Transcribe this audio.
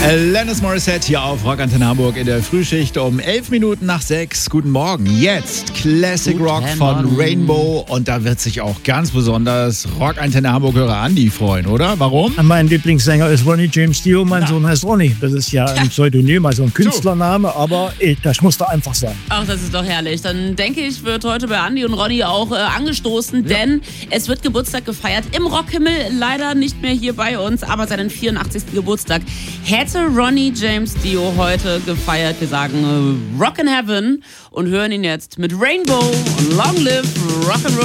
Alanis Morissette hier auf Rock Antenne Hamburg in der Frühschicht um 11:11. Guten Morgen. Jetzt Classic Rock von Rainbow. Und da wird sich auch ganz besonders Rock Antenne Hamburg-Hörer Andi freuen, oder? Warum? Mein Lieblingssänger ist Ronnie James Dio. Mein Sohn heißt Ronnie. Das ist ja ein Pseudonym, also ein Künstlername. Aber das muss da einfach sein. Ach, das ist doch herrlich. Dann denke ich, wird heute bei Andi und Ronnie auch angestoßen. Denn es wird Geburtstag gefeiert im Rockhimmel. Leider nicht mehr hier bei uns, aber seinen 84. Geburtstag hätte Ronnie James Dio heute gefeiert. Wir sagen Rock in Heaven und hören ihn jetzt mit Rainbow und Long Live Rock'n'Roll.